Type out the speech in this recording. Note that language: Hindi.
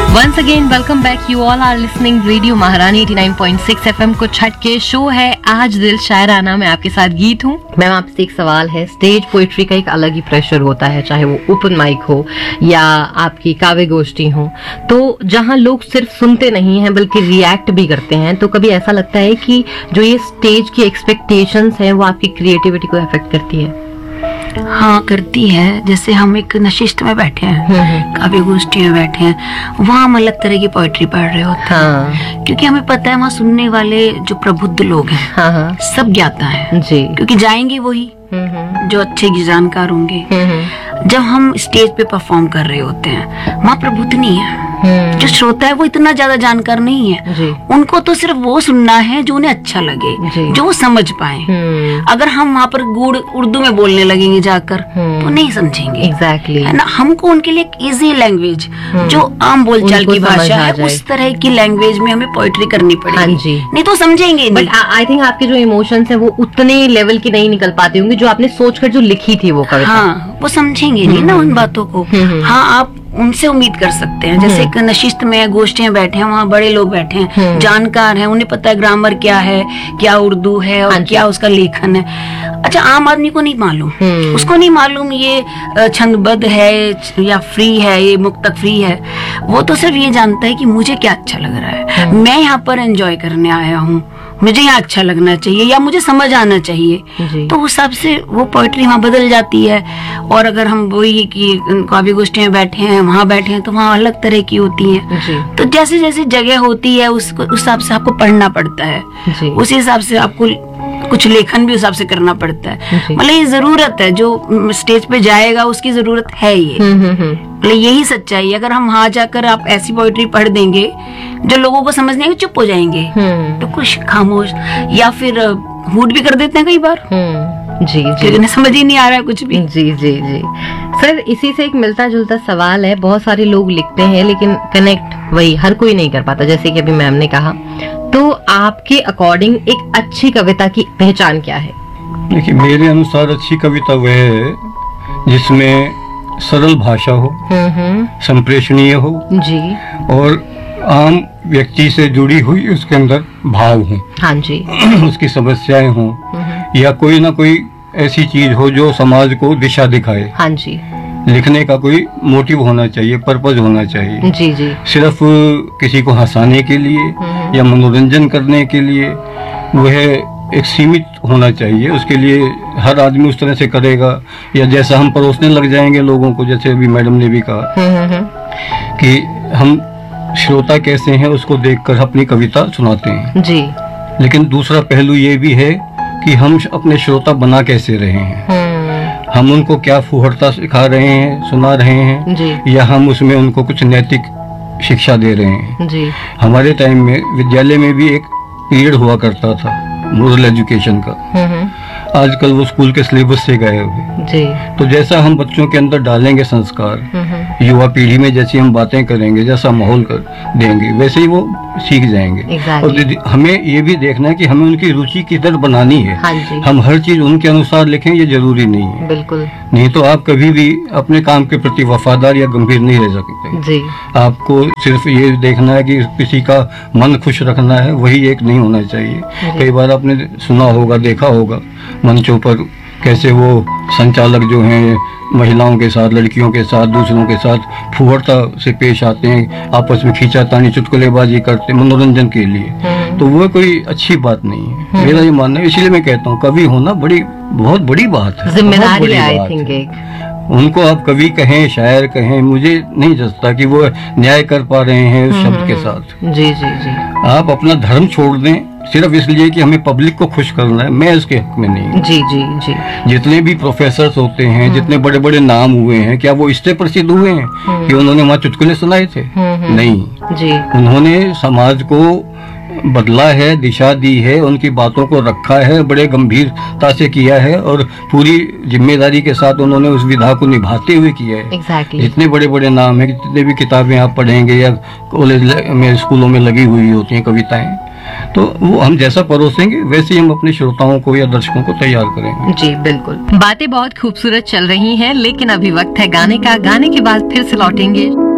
Once again, welcome back. You all are listening radio महारानी 89.6 FM को छठ के शो है आज दिल शायराना में आपके साथ गीत हूँ। मैम आपसे एक सवाल है, स्टेज पोइट्री का एक अलग ही प्रेशर होता है, चाहे वो ओपन माइक हो या आपकी काव्य गोष्ठी हो, तो जहाँ लोग सिर्फ सुनते नहीं हैं बल्कि रिएक्ट भी करते हैं, तो कभी ऐसा लगता है कि जो ये स्टेज की एक्सपेक्टेशंस हैं वो आपकी क्रिएटिविटी को अफेक्ट करती है? हाँ, करती है। जैसे हम एक नशिस्त में बैठे हैं, काव्य गोष्ठी में बैठे हैं, वहाँ हम अलग तरह की पोइट्री पढ़ रहे होते हैं, क्योंकि हमें पता है वहाँ सुनने वाले जो प्रबुद्ध लोग हैं सब ज्ञाता है जी, क्योंकि जाएंगे वही जो अच्छे की जानकार होंगे। जब हम स्टेज पे परफॉर्म कर रहे होते हैं वहाँ प्रबुद्ध नहीं है, जो श्रोता है वो इतना ज्यादा जानकार नहीं है जी। उनको तो सिर्फ वो सुनना है जो उन्हें अच्छा लगे, जो वो समझ पाए। अगर हम वहाँ पर गुड़ उर्दू में बोलने लगेंगे जाकर तो नहीं समझेंगे। एग्जैक्टली है ना, हमको उनके लिए एक इजी लैंग्वेज जो आम बोलचाल की भाषा है उस तरह की लैंग्वेज में हमें पोइट्री करनी पड़ेगी, नहीं तो समझेंगे नहीं। आई थिंक आपके जो इमोशंस है वो उतने लेवल की नहीं निकल पाते होंगे जो आपने सोचकर जो लिखी थी वो कविता। हाँ, वो समझेंगे नहीं ना उन बातों को। हाँ, आप उनसे उम्मीद कर सकते हैं। जैसे एक नशिस्त में गोष्ठी में बैठे हैं, वहाँ बड़े लोग बैठे हैं, जानकार हैं, उन्हें पता है ग्रामर क्या है, क्या उर्दू है और क्या उसका लेखन है। अच्छा, आम आदमी को नहीं मालूम, उसको नहीं मालूम ये छंदबद्ध है या फ्री है, ये मुक्तक फ्री है। वो तो सिर्फ ये जानता है कि मुझे क्या अच्छा लग रहा है, मैं यहाँ पर एंजॉय करने आया हूँ, मुझे यहाँ अच्छा लगना चाहिए या मुझे समझ आना चाहिए, तो उस हिसाब से वो पोइट्री वहाँ बदल जाती है। और अगर हम वही कि काव्य गोष्ठी में बैठे हैं, वहाँ बैठे हैं, तो वहाँ अलग तरह की होती है। तो जैसे जैसे जगह होती है उस हिसाब से आपको पढ़ना पड़ता है, उस हिसाब से आपको कुछ लेखन भी उस हिसाब से करना पड़ता है। मतलब ये जरूरत है, जो स्टेज पे जाएगा उसकी जरूरत है ये। मतलब यही सच्चाई। अगर हम वहां जाकर आप ऐसी पोइट्री पढ़ देंगे जो लोगों को समझ नहीं आएगी, चुप हो जाएंगे, तो कुछ खामोश या फिर हूट भी कर देते हैं कई बार जी, क्योंकि समझ ही नहीं आ रहा है कुछ भी। जी जी जी सर, इसी से एक मिलता जुलता सवाल है। बहुत सारे लोग लिखते हैं लेकिन कनेक्ट वही हर कोई नहीं कर पाता, जैसे कि अभी मैम ने कहा। तो आपके अकॉर्डिंग एक अच्छी कविता की पहचान क्या है? देखिए, मेरे अनुसार अच्छी कविता वह है जिसमें सरल भाषा हो, संप्रेषणीय हो जी, और आम व्यक्ति से जुड़ी हुई उसके अंदर भाव हो। हाँ जी। उसकी समस्याएं हो या कोई ना कोई ऐसी चीज हो जो समाज को दिशा दिखाए। हाँ जी। लिखने का कोई मोटिव होना चाहिए, पर्पज होना चाहिए जी जी। सिर्फ किसी को हंसाने के लिए या मनोरंजन करने के लिए वह एक सीमित होना चाहिए। उसके लिए हर आदमी उस तरह से करेगा या जैसा हम परोसने लग जाएंगे लोगों को, जैसे अभी मैडम ने भी कहा कि हम श्रोता कैसे हैं उसको देखकर अपनी कविता सुनाते हैं जी। लेकिन दूसरा पहलू ये भी है कि हम अपने श्रोता बना कैसे रहे हैं, हम उनको क्या फुहरता सिखा रहे हैं, सुना रहे हैं जी, या हम उसमें उनको कुछ नैतिक शिक्षा दे रहे हैं जी। हमारे टाइम में विद्यालय में भी एक पीरियड हुआ करता था मोरल एजुकेशन का, आजकल वो स्कूल के सिलेबस से गए हुए जी। तो जैसा हम बच्चों के अंदर डालेंगे संस्कार, युवा पीढ़ी में जैसी हम बातें करेंगे, जैसा माहौल कर देंगे, वैसे ही वो सीख जाएंगे। और हमें ये भी देखना है कि हमें उनकी रुचि किधर बनानी है। हाँ, हम हर चीज उनके अनुसार लिखें ये जरूरी नहीं है, बिल्कुल नहीं, तो आप कभी भी अपने काम के प्रति वफादार या गंभीर नहीं रह सकते जी। आपको सिर्फ ये देखना है कि किसी का मन खुश रखना है, वही एक नहीं होना चाहिए। कई बार आपने सुना होगा, देखा होगा मंचों पर कैसे वो संचालक जो हैं महिलाओं के साथ, लड़कियों के साथ, दूसरों के साथ फुहरता से पेश आते हैं, आपस में खींचातानी चुटकुलेबाजी करते हैं मनोरंजन के लिए, तो वो कोई अच्छी बात नहीं है, मेरा ये मानना है। इसलिए मैं कहता हूँ कवि होना बहुत बड़ी बात है, जिम्मेदारी है, आई थिंक एक। उनको आप कवि कहें, शायर कहें, मुझे नहीं जचता कि वो न्याय कर पा रहे हैं उस शब्द के साथ। जी जी जी। आप अपना धर्म छोड़ दें सिर्फ इसलिए कि हमें पब्लिक को खुश करना है, मैं इसके हक में नहीं। जी जी जी। जितने भी प्रोफेसर होते हैं, जितने बड़े बड़े नाम हुए हैं, क्या वो इससे प्रसिद्ध हुए हैं कि उन्होंने वहाँ चुटकुले सुनाए थे? नहीं जी। उन्होंने समाज को बदला है, दिशा दी है, उनकी बातों को रखा है, बड़े गंभीरता से किया है और पूरी जिम्मेदारी के साथ उन्होंने उस विधा को निभाते हुए किया है। exactly. जितने बड़े बड़े नाम है, जितने भी किताबें आप पढ़ेंगे या कॉलेज में, स्कूलों में लगी हुई होती हैं कविताएं, तो वो हम जैसा परोसेंगे वैसे ही हम अपने श्रोताओं को या दर्शकों को तैयार करेंगे। जी बिल्कुल। बातें बहुत खूबसूरत चल रही हैं, लेकिन अभी वक्त है गाने का। गाने के बाद फिर से लौटेंगे।